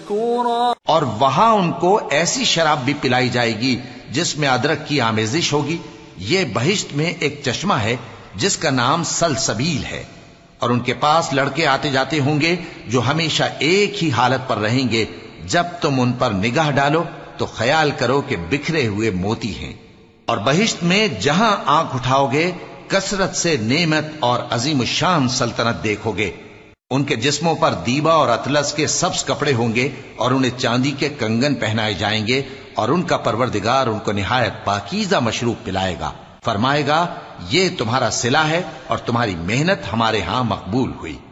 मस्कूरा, और वहां उनको ऐसी शराब भी पिलाई जाएगी जिसमें अदरक की आमेजिश होगी। ये बहिश्त में एक चश्मा है जिसका नाम सलसबील है, और उनके पास लड़के आते जाते होंगे जो हमेशा एक ही हालत पर रहेंगे। जब तुम उन पर निगाह डालो तो ख्याल करो कि बिखरे हुए मोती हैं। और बहिश्त में जहां आंख उठाओगे कसरत से नेमत और अजीम शान सल्तनत देखोगे। उनके जिस्मों पर दीबा और अतलस के सब्ज कपड़े होंगे और उन्हें चांदी के कंगन पहनाए जाएंगे, और उनका परवरदिगार उनको निहायत पाकीज़ा मशरूब पिलाएगा। फरमाएगा, ये तुम्हारा सिला है और तुम्हारी मेहनत हमारे यहां मकबूल हुई।